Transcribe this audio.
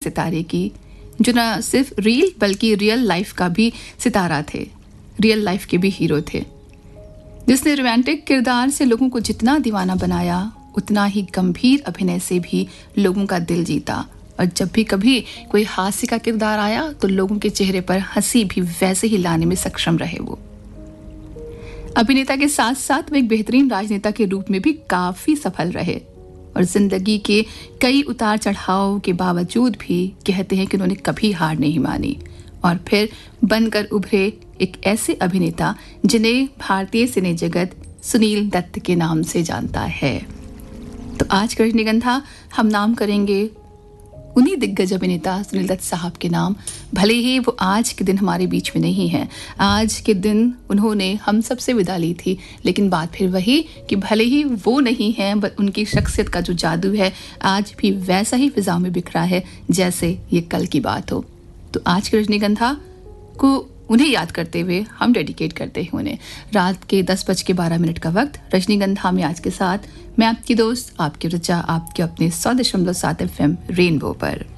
सितारे की, जो न सिर्फ रील बल्कि रियल लाइफ का भी सितारा थे, रियल लाइफ के भी हीरो थे, जिसने रोमांटिक किरदार से लोगों को जितना दीवाना बनाया उतना ही गंभीर अभिनय से भी लोगों का दिल जीता। और जब भी कभी कोई हास्य का किरदार आया तो लोगों के चेहरे पर हंसी भी वैसे ही लाने में सक्षम रहे। वो अभिनेता के साथ साथ वो एक बेहतरीन राजनेता के रूप में भी काफी सफल रहे और जिंदगी के कई उतार चढ़ाव के बावजूद भी कहते हैं कि उन्होंने कभी हार नहीं मानी और फिर बनकर उभरे एक ऐसे अभिनेता जिन्हें भारतीय सिने जगत सुनील दत्त के नाम से जानता है। तो आज का रजनीगंधा हम नाम करेंगे उन्हीं दिग्गज अभिनेता सुनील दत्त साहब के नाम। भले ही वो आज के दिन हमारे बीच में नहीं है, आज के दिन उन्होंने हम सब से विदा ली थी, लेकिन बात फिर वही कि भले ही वो नहीं है बट उनकी शख्सियत का जो जादू है आज भी वैसा ही फिजा में बिखरा है जैसे ये कल की बात हो। तो आज के रजनीगंधा को उन्हें याद करते हुए हम डेडिकेट करते हैं उन्हें। रात के 10:12 का वक्त, रजनीगंधा में आज के साथ मैं आपकी दोस्त, आपकी रजा, आपके अपने 100.7 FM रेनबो पर।